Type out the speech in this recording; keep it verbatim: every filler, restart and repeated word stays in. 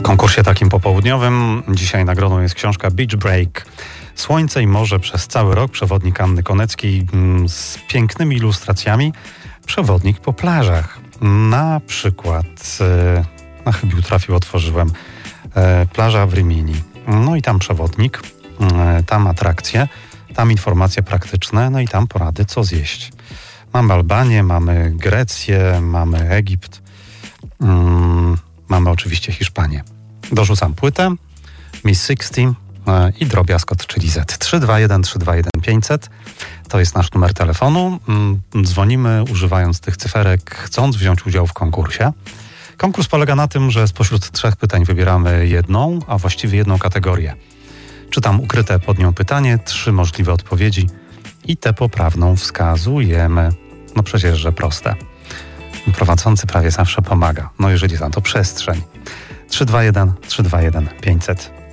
konkursie takim popołudniowym dzisiaj nagrodą jest książka Beach Break. Słońce i morze przez cały rok. Przewodnik Anny Koneckiej z pięknymi ilustracjami. Przewodnik po plażach. Na przykład na chybił trafił, otworzyłem plaża w Rimini. No i tam przewodnik, tam atrakcje, tam informacje praktyczne, no i tam porady, co zjeść. Mamy Albanię, mamy Grecję, mamy Egipt, mm, mamy oczywiście Hiszpanię. Dorzucam płytę, Miss Sixty i drobiazg od czyli Z. trzy dwa jeden trzy dwa jeden pięćset to jest nasz numer telefonu. Dzwonimy używając tych cyferek, chcąc wziąć udział w konkursie. Konkurs polega na tym, że spośród trzech pytań wybieramy jedną, a właściwie jedną kategorię. Czytam ukryte pod nią pytanie, trzy możliwe odpowiedzi i tę poprawną wskazujemy. No przecież, że proste. Prowadzący prawie zawsze pomaga. No jeżeli za to przestrzeń. trzy dwa jeden trzy dwa jeden pięćset.